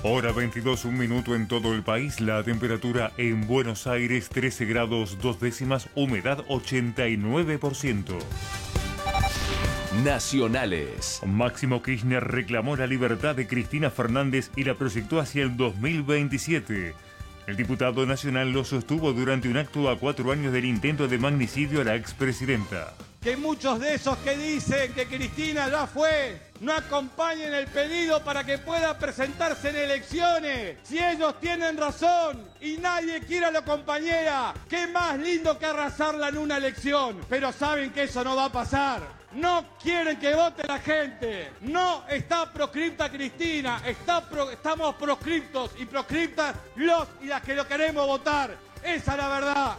Hora 22, un minuto en todo el país. La temperatura en Buenos Aires 13 grados 2 décimas, humedad 89%. Nacionales. Máximo Kirchner reclamó la libertad de Cristina Fernández y la proyectó hacia el 2027. El diputado nacional lo sostuvo durante un acto a 4 años del intento de magnicidio a la expresidenta. Que muchos de esos que dicen que Cristina ya fue, no acompañen el pedido para que pueda presentarse en elecciones. Si ellos tienen razón y nadie quiere a la compañera, qué más lindo que arrasarla en una elección. Pero saben que eso no va a pasar. No quieren que vote la gente. No está proscripta Cristina. Estamos proscriptos y proscriptas los y las que lo queremos votar. Esa es la verdad.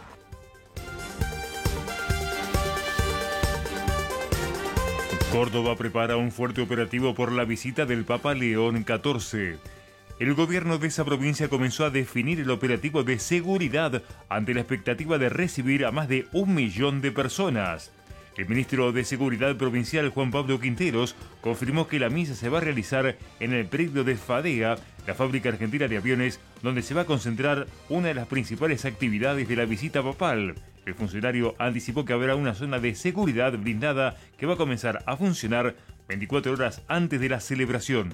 Córdoba prepara un fuerte operativo por la visita del Papa León XIV. El gobierno de esa provincia comenzó a definir el operativo de seguridad ante la expectativa de recibir a más de 1 millón de personas. El ministro de Seguridad Provincial, Juan Pablo Quinteros, confirmó que la misa se va a realizar en el predio de FADEA, la fábrica argentina de aviones, donde se va a concentrar una de las principales actividades de la visita papal. El funcionario anticipó que habrá una zona de seguridad blindada que va a comenzar a funcionar 24 horas antes de la celebración.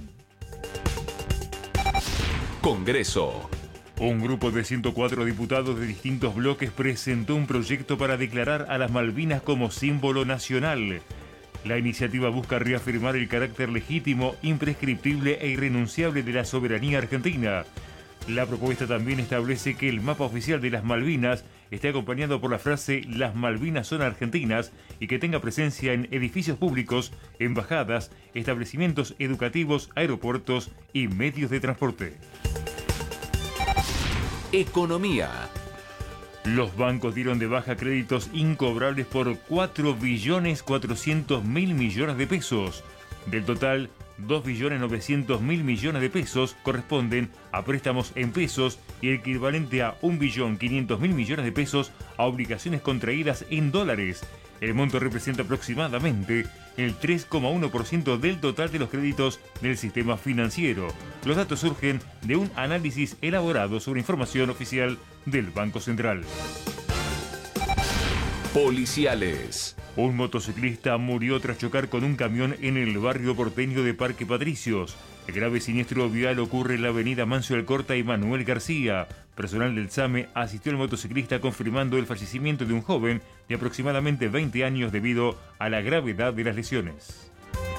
Congreso. Un grupo de 104 diputados de distintos bloques presentó un proyecto para declarar a las Malvinas como símbolo nacional. La iniciativa busca reafirmar el carácter legítimo, imprescriptible e irrenunciable de la soberanía argentina. La propuesta también establece que el mapa oficial de las Malvinas esté acompañado por la frase "Las Malvinas son argentinas" y que tenga presencia en edificios públicos, embajadas, establecimientos educativos, aeropuertos y medios de transporte. Economía. Los bancos dieron de baja créditos incobrables por 4.400.000 millones de pesos. Del total, 2.900.000 millones de pesos corresponden a préstamos en pesos y el equivalente a 1.500.000 millones de pesos a obligaciones contraídas en dólares. El monto representa aproximadamente el 3,1% del total de los créditos del sistema financiero. Los datos surgen de un análisis elaborado sobre información oficial del Banco Central. Policiales. Un motociclista murió tras chocar con un camión en el barrio porteño de Parque Patricios. El grave siniestro vial ocurre en la avenida Mancio Alcorta y Manuel García. Personal del SAME asistió al motociclista confirmando el fallecimiento de un joven de aproximadamente 20 años debido a la gravedad de las lesiones.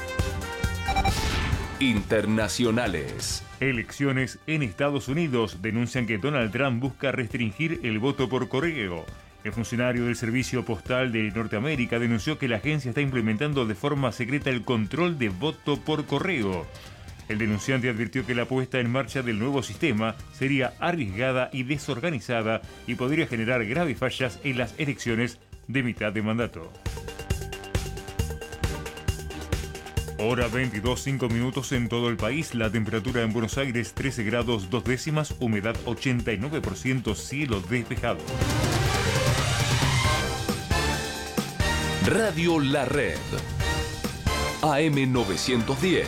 Internacionales. Elecciones en Estados Unidos denuncian que Donald Trump busca restringir el voto por correo. El funcionario del Servicio Postal de Norteamérica denunció que la agencia está implementando de forma secreta el control de voto por correo. El denunciante advirtió que la puesta en marcha del nuevo sistema sería arriesgada y desorganizada y podría generar graves fallas en las elecciones de mitad de mandato. Hora 22, 5 minutos en todo el país. La temperatura en Buenos Aires 13 grados 2 décimas, humedad 89%, cielo despejado. Radio La Red. AM 910.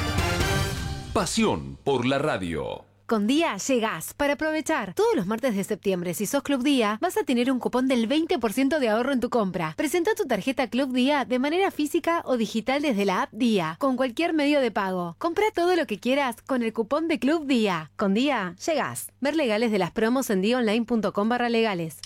Pasión por la radio. Con Día llegás para aprovechar. Todos los martes de septiembre, si sos Club Día, vas a tener un cupón del 20% de ahorro en tu compra. Presenta tu tarjeta Club Día de manera física o digital desde la app Día, con cualquier medio de pago. Compra todo lo que quieras con el cupón de Club Día. Con Día llegás. Ver legales de las promos en diaonline.com/legales.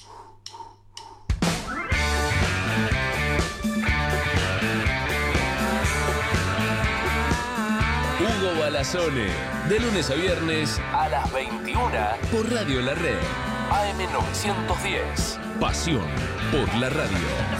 Hugo Balazone, de lunes a viernes a las 21 por Radio La Red. AM 910. Pasión por la radio.